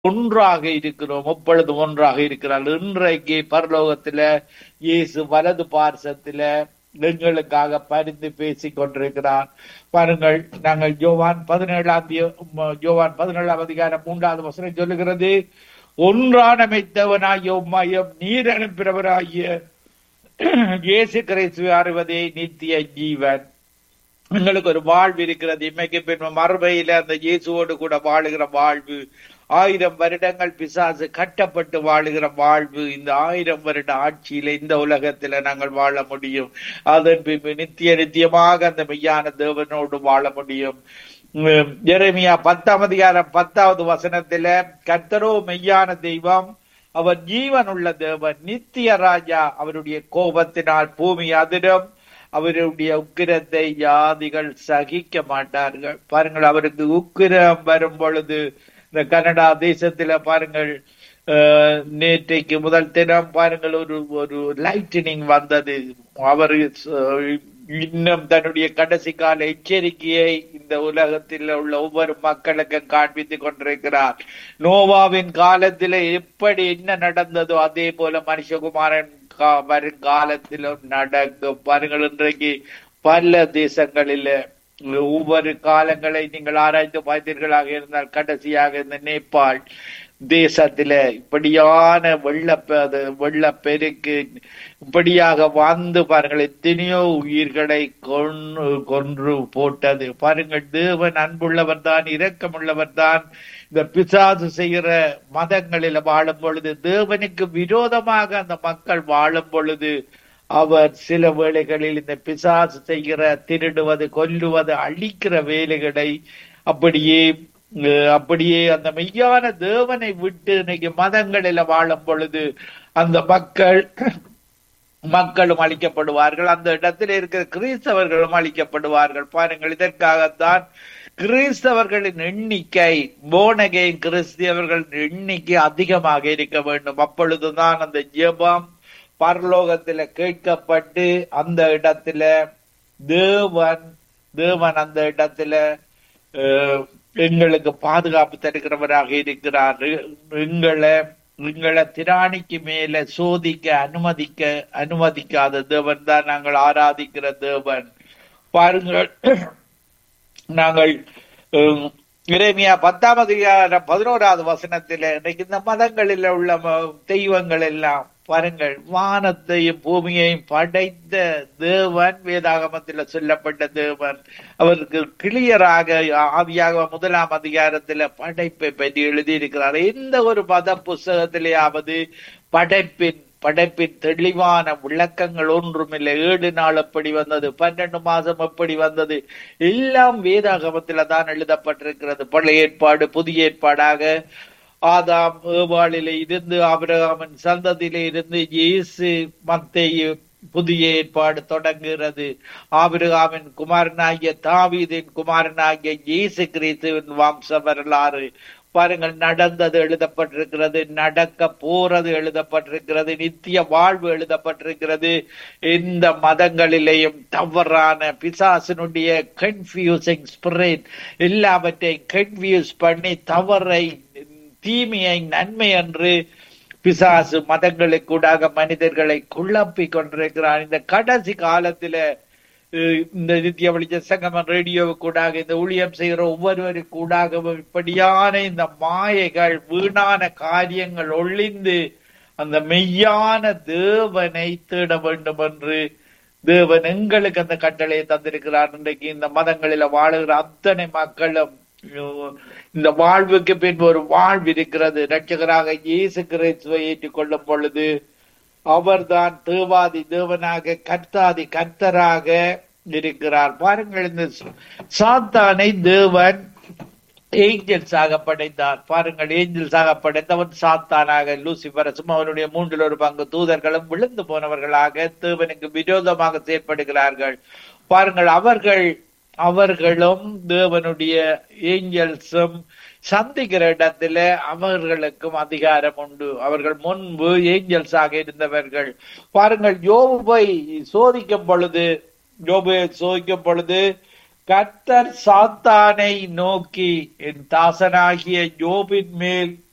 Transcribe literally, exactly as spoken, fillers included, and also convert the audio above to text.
ஒன்றாக இருக்கிறோம், எப்பொழுதும் ஒன்றாக இருக்கிறார். இன்றைக்கு பரலோகத்தில இயேசு வலது பார்சத்தில எங்களுக்காக பரிந்து பேசிக் கொண்டிருக்கிறார். பாருங்கள், நாங்கள் யோவான் பதினேழாம் யோவான் பதினேழாம் அதிகாரம் மூன்றாவது வசனம் சொல்லுகிறது, ஒன்றானமைத்தவனாகிய உம்மையும் நீர் அனுப்பினவராகிய இயேசு கிறிஸ்துவை அறிவதே நித்திய ஜீவன். எங்களுக்கு ஒரு வாழ்வு இருக்கிறது. இன்மைக்கு பின் மறுமையில அந்த இயேசுவோடு கூட வாழுகிற வாழ்வு, ஆயிரம் வருடங்கள் பிசாசு கட்டப்பட்டு வாழுகிற வாழ்வு, இந்த ஆயிரம் வருட ஆட்சியில இந்த உலகத்துல நாங்கள் வாழ முடியும். அதன் பின்பு நித்திய நித்தியமாக அந்த மெய்யான தேவனோடு வாழ முடியும். எரேமியா பத்தாம் அதிகாரம் பத்தாவது வசனத்துல, கர்த்தரோ மெய்யான தெய்வம், அவர் ஜீவன் உள்ள தேவன், நித்திய ராஜா, அவருடைய கோபத்தினால் பூமி அதிரும், அவருடைய உக்கிரத்தை ஜாதிகள் சகிக்க மாட்டார்கள். பாருங்கள், அவருக்கு உக்கிரம் வரும் பொழுது இந்த கனடா தேசத்துல பாருங்கள், நேற்றைக்கு முதல் தினம் பாருங்கள் ஒரு ஒரு லைட்டனிங் வந்தது. அவர் இன்னும் தன்னுடைய கடைசி கால எச்சரிக்கையை இந்த உலகத்தில் உள்ள ஒவ்வொரு மக்களுக்கு காண்பித்துக் கொண்டிருக்கிறார். நோவாவின் காலத்தில எப்படி என்ன நடந்ததோ அதே போல மனுஷகுமாரன் வருங்காலத்திலும் நடக்கும். பாருங்கள், இன்றைக்கு பல தேசங்களில ஒவ்வொரு காலங்களை நீங்கள் ஆராய்ந்து பார்த்தீர்களாக இருந்தால், கடைசியாக இந்த நேபாள் தேசத்தில இப்படியான வெள்ள வெள்ளப்பெருக்கு இப்படியாக வந்து பாருங்கள், எத்தனையோ உயிர்களை கொன்று கொன்று போட்டது. பாருங்கள், தேவன் அன்புள்ளவர் தான், இரக்கமுள்ளவர் தான். இந்த பிசாசு செய்கிற மதங்களில வாழும் பொழுது, தேவனுக்கு விரோதமாக அந்த மக்கள் வாழும் பொழுது, அவர் சில வேளைகளில் இந்த பிசாசு செய்கிற திருடுவது, கொல்லுவது, அழிக்கிற வேலைகளை அப்படியே அப்படியே அந்த மெய்யான தேவனை விட்டு இன்னைக்கு மதங்களில வாழும் பொழுது அந்த மக்கள் மக்களும் அழிக்கப்படுவார்கள். அந்த இடத்தில் இருக்கிற கிறிஸ்தவர்களும் அழிக்கப்படுவார்கள். பாருங்கள், இதற்காகத்தான் கிறிஸ்தவர்களின் எண்ணிக்கை, போனகை கிறிஸ்தவர்களின் எண்ணிக்கை அதிகமாக இருக்க வேண்டும். அப்பொழுதுதான் அந்த ஜெபம் பரலோகத்துல கேட்கப்பட்டு அந்த இடத்துல தேவன் தேவன் அந்த இடத்துல எங்களுக்கு பாதுகாப்பு தருகிறவராக இருக்கிறார். எங்களை எங்களை திராணிக்கு மேல சோதிக்க அனுமதிக்க அனுமதிக்காத தேவன் தான் நாங்கள் ஆராதிக்கிற தேவன். பாருங்கள், நாங்கள் எரேமியா பத்தாம் அதிகாரம் பதினோராவது வசனத்தில இன்னைக்கு இந்த மதங்களில் உள்ள தெய்வங்கள் எல்லாம் பாருங்கள், வானத்தையும் பூமியையும் படைத்த தேவன், வேதாகமத்தில் சொல்லப்பட்ட தேவன், அவருக்கு கிளியராக ஆவியாக முதலாம் அதிகாரத்துல படைப்பை பற்றி எழுதியிருக்கிறார். எந்த ஒரு மத புஸ்தகத்திலேயாவது படைப்பின் படைப்பின் தெளிவான விளக்கங்கள் ஒன்றும் இல்லை. ஏழு நாள் எப்படி வந்தது, பன்னெண்டு மாசம் எப்படி வந்தது, எல்லாம் வேதாகமத்தில தான் எழுதப்பட்டிருக்கிறது. பழைய ஏற்பாடு புதிய ஏற்பாடாக ஆதாம் ஏவாளிலே இருந்து ஆபிரகாமின் சந்ததியிலே இருந்து இயேசு மத்தேயு புதிய ஏற்பாடு தொடங்குகிறது. ஆபிரகாமின் குமாரனாகிய தாவீதின் குமாரனாகிய இயேசு கிறிஸ்துவின் வம்ச வரலாறு பாருங்கள், நடந்தது எழுதப்பட்டிருக்கிறது, நடக்க போறது எழுதப்பட்டிருக்கிறது, நித்திய வாழ்வு எழுதப்பட்டிருக்கிறது. இந்த மதங்களிலேயும் தவறான பிசாசினுடைய கன்ஃபியூசிங் ஸ்பிரிட் எல்லாவற்றையும் கன்ஃபியூஸ் பண்ணி தவறை, தீமையை நன்மை என்று பிசாசு மதங்களுக்கூடாக மனிதர்களை குழப்பி கொண்டிருக்கிறார். இந்த கடைசி காலத்தில இந்த நித்திய வெளிச்ச சங்கமம் ரேடியோவுக்கூடாக இந்த ஊழியம் செய்கிற ஒவ்வொருவருக்கூடாக இப்படியான இந்த மாயைகள், வீணான காரியங்கள் ஒளிந்து அந்த மெய்யான தேவனை தேட வேண்டும் என்று தேவன் எங்களுக்கு அந்த கட்டளையை தந்திருக்கிறார். இன்றைக்கு இந்த மதங்களில வாழுகிற அத்தனை மக்களும் இந்த வாழ்வுக்கு பின் ஒரு வாழ்வு இருக்கிறது. இரட்சகராக இயேசு கிறிஸ்துவை ஏற்றுக் கொள்ளும் பொழுது அவர்தான் தேவாதி தேவனாக, கர்த்தாதி கர்த்தராக இருக்கிறார். பாருங்கள், இந்த சாத்தானை தேவன் ஏஞ்சல்ஸாக படைத்தார். பாருங்கள், ஏஞ்சல்ஸாக படைத்தவன் சாத்தானாக, லூசிபரசும் அவனுடைய மூன்றில் ஒரு பங்கு தூதர்களும் விழுந்து போனவர்களாக தேவனுக்கு விரோதமாக செயற்படுகிறார்கள். பாருங்கள், அவர்கள் அவர்களும் தேவனுடைய ஏஞ்சல்ஸும் சந்திக்கிற இடத்துல அவர்களுக்கும் அதிகாரம் உண்டு. அவர்கள் முன்பு ஏஞ்சல்ஸாக இருந்தவர்கள். பாருங்கள், யோபை சோதிக்கும் பொழுது யோபை சோதிக்கும் பொழுது கர்த்தர் சாத்தானை நோக்கி, என் தாசனாகிய யோபின் மேல்